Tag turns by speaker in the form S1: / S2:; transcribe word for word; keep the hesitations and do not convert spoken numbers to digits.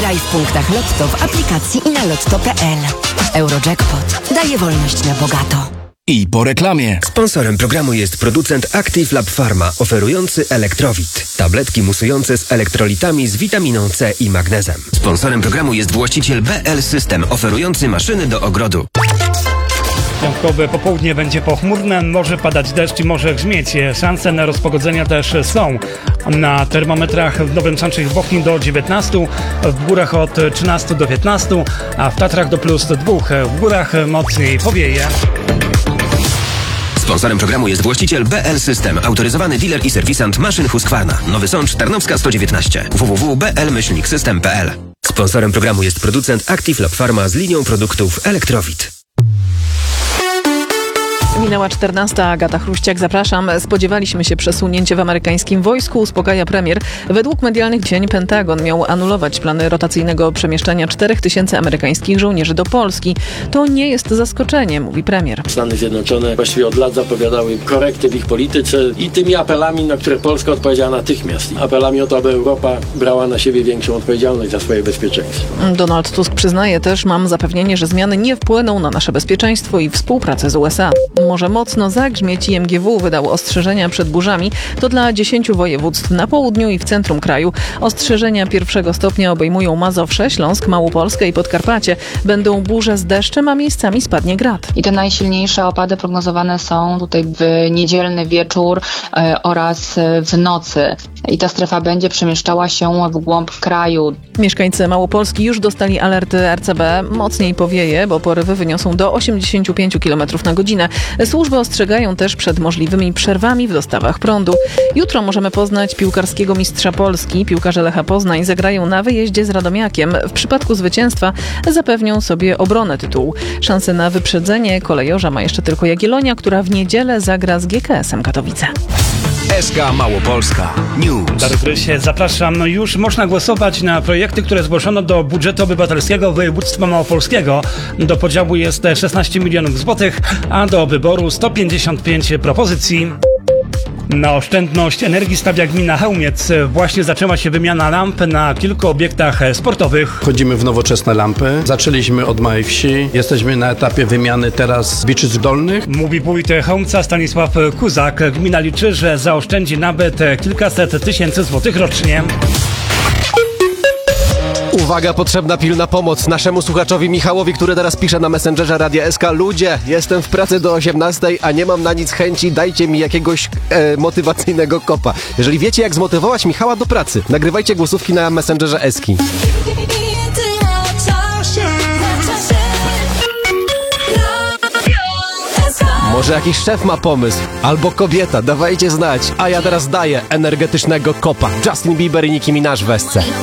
S1: Graj w punktach Lotto w aplikacji i na lotto kropka p l. Eurojackpot daje wolność na bogato.
S2: I po reklamie.
S3: Sponsorem programu jest producent Active Lab Pharma, oferujący Elektrowit. Tabletki musujące z elektrolitami z witaminą C i magnezem. Sponsorem programu jest właściciel B L System, oferujący maszyny do ogrodu.
S4: Piątkowe popołudnie będzie pochmurne, może padać deszcz i może grzmieć. Szanse na rozpogodzenia też są. Na termometrach w Nowym Sączu i w Bochni do dziewiętnastu, w górach od trzynastu do piętnastu, a w Tatrach do plus dwóch. W górach mocniej powieje.
S3: Sponsorem programu jest właściciel B L System, autoryzowany dealer i serwisant maszyn Husqvarna. Nowy Sącz, Tarnowska sto dziewiętnaście. w w w kropka b l myślnik system kropka p l. Sponsorem programu jest producent Active Lab Pharma z linią produktów Elektrowit.
S5: Minęła czternasta, Agata Chruściak, zapraszam. Spodziewaliśmy się przesunięcia w amerykańskim wojsku, uspokaja premier. Według medialnych doniesień Pentagon miał anulować plany rotacyjnego przemieszczania czterech tysięcy amerykańskich żołnierzy do Polski. To nie jest zaskoczenie, mówi premier.
S6: Stany Zjednoczone właściwie od lat zapowiadały korekty w ich polityce i tymi apelami, na które Polska odpowiedziała natychmiast. Apelami o to, aby Europa brała na siebie większą odpowiedzialność za swoje bezpieczeństwo.
S5: Donald Tusk przyznaje też, mam zapewnienie, że zmiany nie wpłyną na nasze bezpieczeństwo i współpracę z U S A. Może mocno zagrzmieć i M G W wydało ostrzeżenia przed burzami. To dla dziesięciu województw na południu i w centrum kraju. Ostrzeżenia pierwszego stopnia obejmują Mazowsze, Śląsk, Małopolskę i Podkarpacie. Będą burze z deszczem, a miejscami spadnie grad.
S7: I te najsilniejsze opady prognozowane są tutaj w niedzielny wieczór e, oraz w nocy. I ta strefa będzie przemieszczała się w głąb kraju.
S5: Mieszkańcy Małopolski już dostali alerty R C B. Mocniej powieje, bo porywy wyniosą do osiemdziesiąt pięć kilometrów na godzinę. Służby ostrzegają też przed możliwymi przerwami w dostawach prądu. Jutro możemy poznać piłkarskiego mistrza Polski. Piłkarze Lecha Poznań zagrają na wyjeździe z Radomiakiem. W przypadku zwycięstwa zapewnią sobie obronę tytułu. Szansę na wyprzedzenie kolejorza ma jeszcze tylko Jagiellonia, która w niedzielę zagra z G K S-em Katowice.
S2: S K Małopolska News.
S4: Dariusz, zapraszam. No już można głosować na projekty, które zgłoszono do budżetu obywatelskiego województwa małopolskiego. Do podziału jest szesnaście milionów złotych, a do wyboru sto pięćdziesiąt pięć propozycji. Na oszczędność energii stawia gmina Chełmiec. Właśnie zaczęła się wymiana lamp na kilku obiektach sportowych.
S8: Wchodzimy w nowoczesne lampy. Zaczęliśmy od małej wsi. Jesteśmy na etapie wymiany teraz Biczyc Dolnych.
S4: Mówi wójt Chełmca Stanisław Kuzak. Gmina liczy, że zaoszczędzi nawet kilkaset tysięcy złotych rocznie.
S9: Uwaga, potrzebna pilna pomoc naszemu słuchaczowi Michałowi, który teraz pisze na Messengerze Radia S K. Ludzie, jestem w pracy do osiemnastej, a nie mam na nic chęci, dajcie mi jakiegoś e, motywacyjnego kopa. Jeżeli wiecie, jak zmotywować Michała do pracy, nagrywajcie głosówki na Messengerze Eski. Może jakiś szef ma pomysł, albo kobieta, dawajcie znać. A ja teraz daję energetycznego kopa. Justin Bieber i Nicki Minaj w Esce.